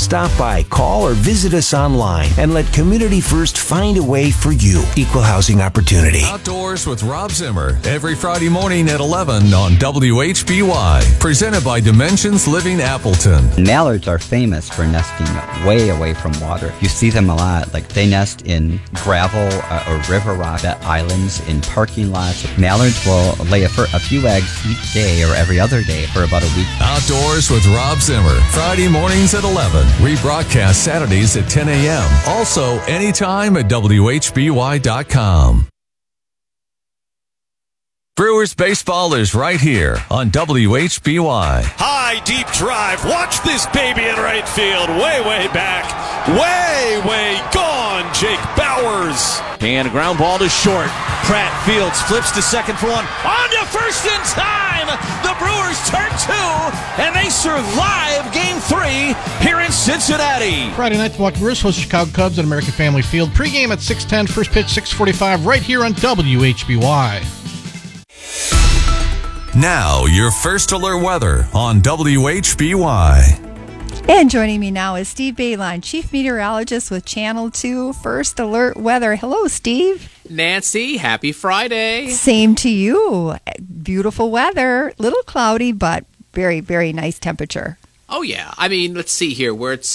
Stop by, call, or visit us online and let Community First find a way for you. Equal housing opportunity. Outdoors with Rob Zimmer every Friday morning at 11 on WHBY. Presented by Dimensions Living Appleton. Mallards are famous for nesting way away from water. You see them a lot. Like they nest in gravel or river rock islands, in parking lots. Mallards will lay a few eggs each day or every other day for about a week. Outdoors with Rob Zimmer. Friday mornings at 11. Rebroadcast Saturdays at 10 a.m. Also, anytime at WHBY.com. Brewers baseball is right here on WHBY. High, deep drive. Watch this baby in right field. Way, way back. Way, way gone. Jake Bowers. And a ground ball to short. Pratt Fields flips to second for one. On to first in time. The Brewers turn two, and they survive Game 3 here in Cincinnati. Friday night, the Milwaukee Brewers host Chicago Cubs at American Family Field. Pre-game at 6:10, first pitch 6:45, right here on WHBY. Now, your first alert weather on WHBY. And joining me now is Steve Bayline, Chief Meteorologist with Channel 2 First Alert Weather. Hello, Steve. Nancy, happy Friday. Same to you. Beautiful weather. Little cloudy, but very, very nice temperature. Oh, yeah. I mean, let's see here. Where it's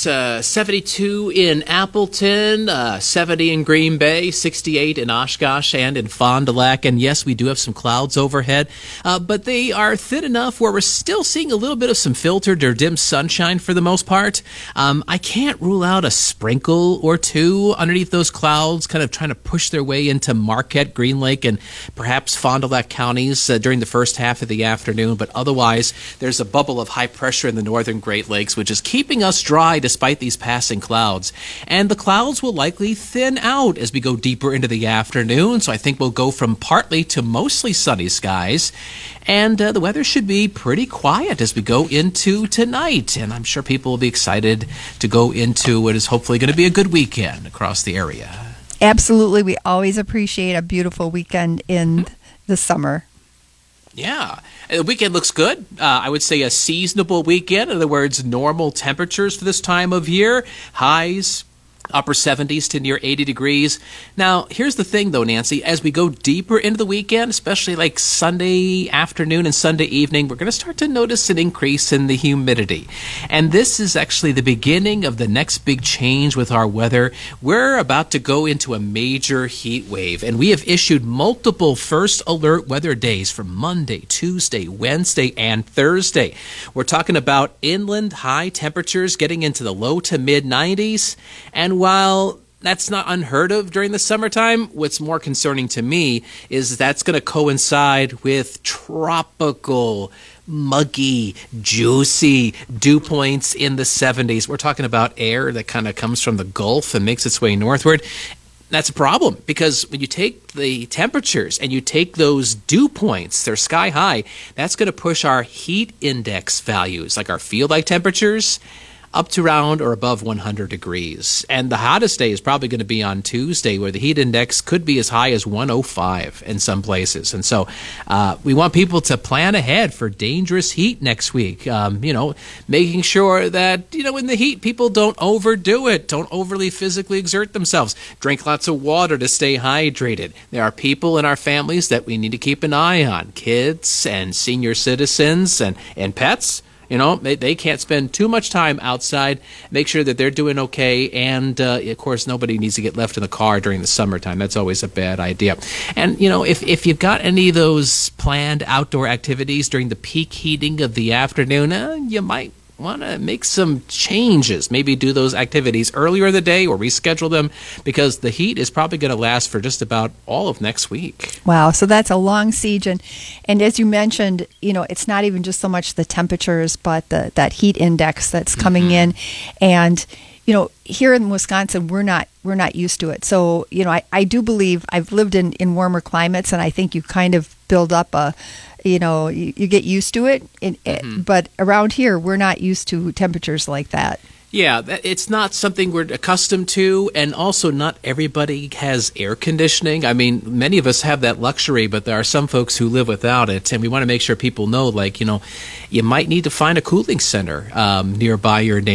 72 in Appleton, 70 in Green Bay, 68 in Oshkosh and in Fond du Lac. And yes, we do have some clouds overhead, but they are thin enough where we're still seeing a little bit of some filtered or dim sunshine for the most part. I can't rule out a sprinkle or two underneath those clouds, kind of trying to push their way into Marquette, Green Lake, and perhaps Fond du Lac counties during the first half of the afternoon. But otherwise, there's a bubble of high pressure in the northern Great Lakes, which is keeping us dry despite these passing clouds. And the clouds will likely thin out as we go deeper into the afternoon, so I think we'll go from partly to mostly sunny skies. And the weather should be pretty quiet as we go into tonight. And I'm sure people will be excited to go into what is hopefully going to be a good weekend across the area. Absolutely. We always appreciate a beautiful weekend in the summer. Yeah. The weekend looks good. I would say a seasonable weekend. In other words, normal temperatures for this time of year. Highs, upper 70s to near 80 degrees. Now, here's the thing, though, Nancy. As we go deeper into the weekend, especially like Sunday afternoon and Sunday evening, we're going to start to notice an increase in the humidity. And this is actually the beginning of the next big change with our weather. We're about to go into a major heat wave, and we have issued multiple first alert weather days for Monday, Tuesday, Wednesday, and Thursday. We're talking about inland high temperatures getting into the low to mid 90s, and while that's not unheard of during the summertime, what's more concerning to me is that's going to coincide with tropical, muggy, juicy dew points in the 70s. We're talking about air that kind of comes from the Gulf and makes its way northward. That's a problem because when you take the temperatures and you take those dew points, they're sky high, that's going to push our heat index values, like our field-like temperatures, up to around or above 100 degrees. And the hottest day is probably going to be on Tuesday, where the heat index could be as high as 105 in some places. And so we want people to plan ahead for dangerous heat next week, making sure that, in the heat, people don't overdo it, don't overly physically exert themselves. Drink lots of water to stay hydrated. There are people in our families that we need to keep an eye on, kids and senior citizens and pets. They can't spend too much time outside. Make sure that they're doing okay. And, of course, nobody needs to get left in the car during the summertime. That's always a bad idea. And, if you've got any of those planned outdoor activities during the peak heating of the afternoon, you might want to make some changes. Maybe do those activities earlier in the day or reschedule them, because the heat is probably going to last for just about all of next week. Wow, so that's a long siege. And as you mentioned, it's not even just so much the temperatures, but that heat index that's coming in. And here in Wisconsin, we're not used to it. So, I do believe I've lived in warmer climates, and I think you kind of build up you get used to it. But around here, we're not used to temperatures like that. Yeah, it's not something we're accustomed to, and also not everybody has air conditioning. I mean, many of us have that luxury, but there are some folks who live without it, and we want to make sure people know, you might need to find a cooling center nearby your neighborhood.